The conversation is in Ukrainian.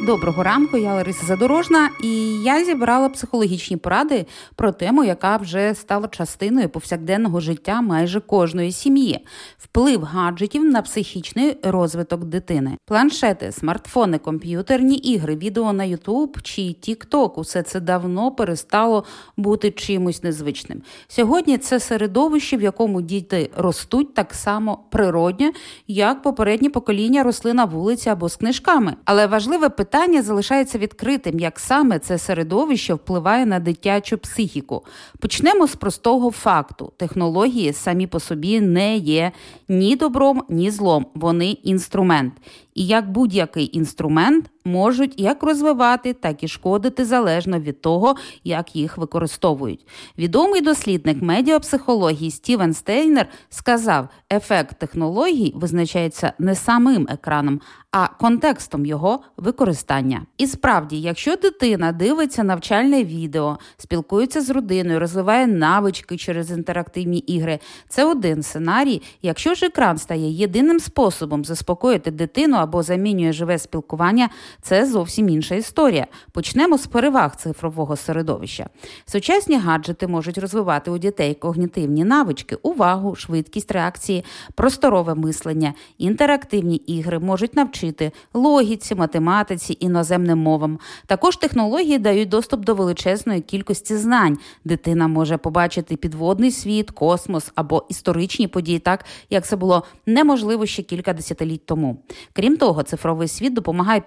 Доброго ранку, я Лариса Задорожна, і я зібрала психологічні поради про тему, яка вже стала частиною повсякденного життя майже кожної сім'ї – вплив гаджетів на психічний розвиток дитини. Планшети, смартфони, комп'ютерні ігри, відео на YouTube чи TikTok – усе це давно перестало бути чимось незвичним. Сьогодні це середовище, в якому діти ростуть так само природньо, як попередні покоління росли на вулиці або з книжками. Але важливе питання залишається відкритим, як саме це середовище впливає на дитячу психіку. Почнемо з простого факту. Технології самі по собі не є ні добром, ні злом. Вони інструмент. І як будь-який інструмент можуть як розвивати, так і шкодити залежно від того, як їх використовують. Відомий дослідник медіапсихології Стівен Стейнер сказав, ефект технологій визначається не самим екраном, а контекстом його використання. І справді, якщо дитина дивиться навчальне відео, спілкується з родиною, розвиває навички через інтерактивні ігри, це один сценарій. Якщо ж екран стає єдиним способом заспокоїти дитину або замінює живе спілкування, це зовсім інша історія. Почнемо з переваг цифрового середовища. Сучасні гаджети можуть розвивати у дітей когнітивні навички, увагу, швидкість реакції, просторове мислення. Інтерактивні ігри можуть навчити логіці, математиці, іноземним мовам. Також технології дають доступ до величезної кількості знань. Дитина може побачити підводний світ, космос або історичні події так, як це було неможливо ще кілька десятиліть тому. Крім того, цифровий світ допомагає